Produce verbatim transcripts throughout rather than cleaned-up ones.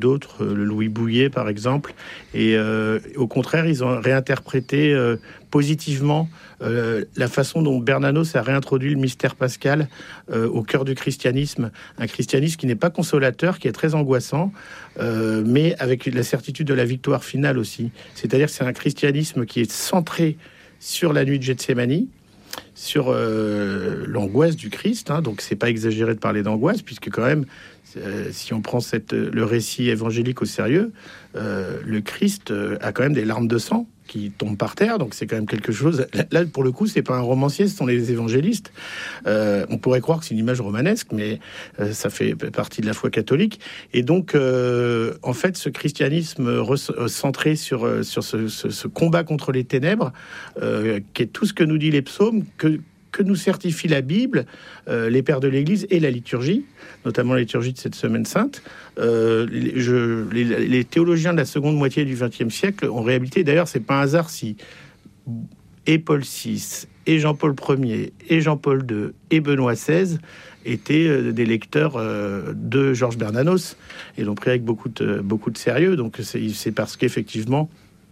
d'autres, le Louis Bouillet par exemple, et euh, au contraire ils ont réinterprété euh, positivement euh, la façon dont Bernanos a réintroduit le mystère pascal euh, au cœur du christianisme, un christianisme qui n'est pas consolateur, qui est très angoissant, euh, mais avec la certitude de la victoire finale aussi. C'est-à-dire que c'est un christianisme qui est centré sur la nuit de Gethsémani, sur euh, l'angoisse du Christ, hein, donc c'est pas exagéré de parler d'angoisse, puisque quand même Euh, si on prend cette, le récit évangélique au sérieux, euh, le Christ euh, a quand même des larmes de sang qui tombent par terre, donc c'est quand même quelque chose. Là, pour le coup, c'est pas un romancier, ce sont les évangélistes. Euh, on pourrait croire que c'est une image romanesque, mais euh, ça fait partie de la foi catholique. Et donc, euh, en fait, ce christianisme re- centré sur sur ce, ce, ce combat contre les ténèbres, euh, qui est tout ce que nous dit les psaumes, que que nous certifie la Bible, euh, les pères de l'Église et la liturgie, notamment la liturgie de cette semaine sainte. Euh, les, je, les, les théologiens de la seconde moitié du vingtième siècle ont réhabilité. D'ailleurs, c'est pas un hasard si et Paul six, et Jean-Paul Ier, et Jean-Paul deux, et Benoît seize étaient euh, des lecteurs euh, de Georges Bernanos et l'ont pris avec beaucoup de, beaucoup de sérieux. Donc, c'est, c'est parce qu'effectivement,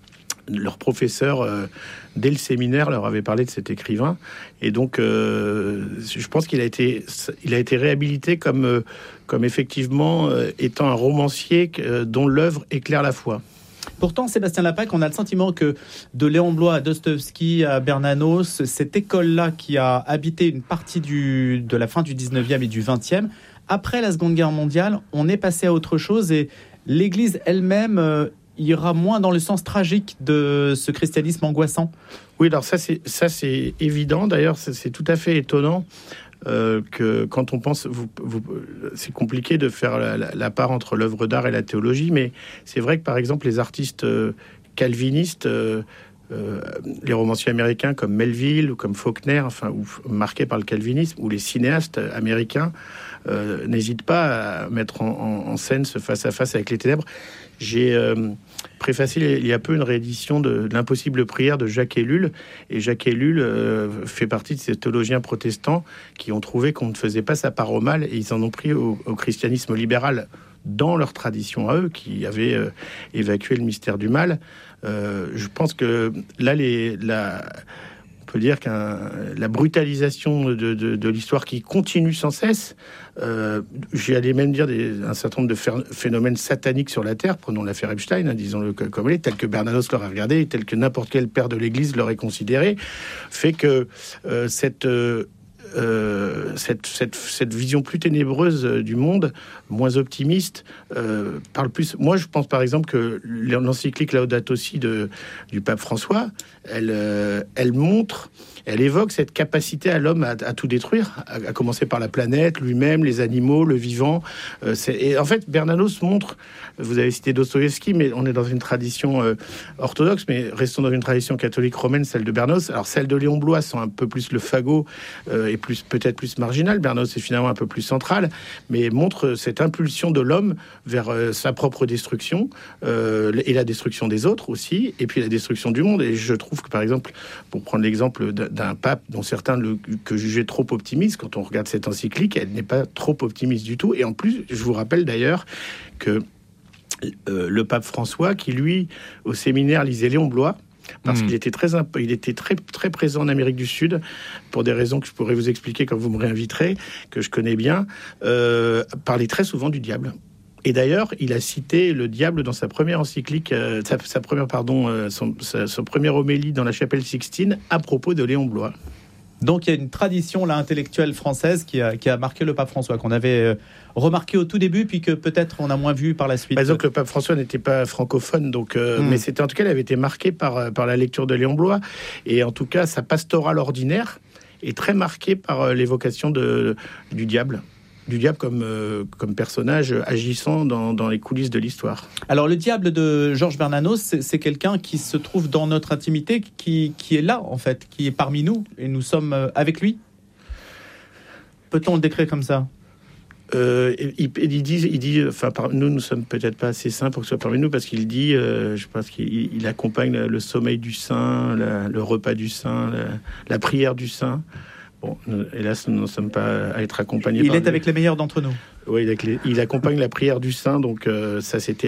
leur professeur, euh, dès le séminaire, leur avait parlé de cet écrivain. Et donc, euh, je pense qu'il a été, il a été réhabilité comme, euh, comme effectivement euh, étant un romancier euh, dont l'œuvre éclaire la foi. Pourtant, Sébastien Lapaque, on a le sentiment que de Léon Bloy à Dostoïevski à Bernanos, cette école-là qui a habité une partie du, de la fin du dix-neuvième et du vingtième, après la Seconde Guerre mondiale, on est passé à autre chose et l'Église elle-même euh, ira moins dans le sens tragique de ce christianisme angoissant. Oui, alors ça c'est, ça, c'est évident. D'ailleurs, c'est, c'est tout à fait étonnant euh, que quand on pense... Vous, vous, c'est compliqué de faire la, la, la part entre l'œuvre d'art et la théologie, mais c'est vrai que, par exemple, les artistes euh, calvinistes... Euh, Euh, les romanciers américains comme Melville ou comme Faulkner, enfin, ou marqués par le calvinisme, ou les cinéastes américains euh, n'hésitent pas à mettre en, en, en scène ce face-à-face avec les ténèbres. J'ai euh, préfacé il y a peu une réédition de, de l'Impossible prière de Jacques Ellul, et Jacques Ellul euh, fait partie de ces théologiens protestants qui ont trouvé qu'on ne faisait pas sa part au mal, et ils en ont pris au, au christianisme libéral dans leur tradition à eux, qui avaient euh, évacué le mystère du mal. Euh, je pense que là, les, la, on peut dire que la brutalisation de, de, de l'histoire qui continue sans cesse, euh, j'allais même dire des, un certain nombre de phénomènes sataniques sur la Terre, prenons l'affaire Epstein, hein, disons-le comme elle est, tel que Bernanos l'aurait regardé, tel que n'importe quel père de l'Église l'aurait considéré, fait que euh, cette... Euh, Euh, cette, cette, cette vision plus ténébreuse du monde, moins optimiste, euh, parle plus. Moi, je pense par exemple que l'encyclique Laudato Si de, du pape François, elle, euh, elle montre, elle évoque cette capacité à l'homme à, à tout détruire, à, à commencer par la planète, lui-même, les animaux, le vivant. Euh, c'est, et en fait, Bernanos montre, vous avez cité Dostoïevski, mais on est dans une tradition euh, orthodoxe, mais restons dans une tradition catholique romaine, celle de Bernanos. Alors, celle de Léon Bloy sent un peu plus le fagot euh, et plus, peut-être plus marginal. Bernanos est finalement un peu plus central, mais montre cette impulsion de l'homme vers euh, sa propre destruction euh, et la destruction des autres aussi, et puis la destruction du monde. Et je trouve que, par exemple, pour prendre l'exemple d'un pape dont certains le que jugeaient trop optimiste, quand on regarde cette encyclique, elle n'est pas trop optimiste du tout. Et en plus, je vous rappelle d'ailleurs que euh, le pape François, qui lui, au séminaire, lisait Léon Bloy, parce mmh. qu'il était très, il était très, très présent en Amérique du Sud, pour des raisons que je pourrais vous expliquer quand vous me réinviterez, que je connais bien, euh, parlait très souvent du diable. Et d'ailleurs, il a cité le diable dans sa première encyclique, euh, sa, sa première, pardon, euh, son, sa, son premier homélie dans la chapelle Sixtine à propos de Léon Bloy. Donc il y a une tradition là intellectuelle française qui a, qui a marqué le pape François, qu'on avait euh, remarqué au tout début, puis que peut-être on a moins vu par la suite. Par exemple, le pape François n'était pas francophone, donc, euh, mmh. mais c'était en tout cas, il avait été marqué par, par la lecture de Léon Bloy, et en tout cas, sa pastorale ordinaire est très marquée par euh, l'évocation de, du diable. du diable comme, euh, comme personnage agissant dans, dans les coulisses de l'histoire. Alors le diable de Georges Bernanos, c'est, c'est quelqu'un qui se trouve dans notre intimité, qui, qui est là en fait, qui est parmi nous, et nous sommes avec lui. Peut-on le décrire comme ça ? Euh, il, il dit, il dit, enfin, par, nous, nous sommes peut-être pas assez saints pour que ce soit parmi nous, parce qu'il dit, euh, je pense qu'il il accompagne le, le sommeil du saint, la, le repas du saint, la, la prière du saint. Bon, hélas, nous ne sommes pas à être accompagnés. Il par est lui. Avec les meilleurs d'entre nous. Oui, il, il accompagne la prière du saint, donc euh, ça c'était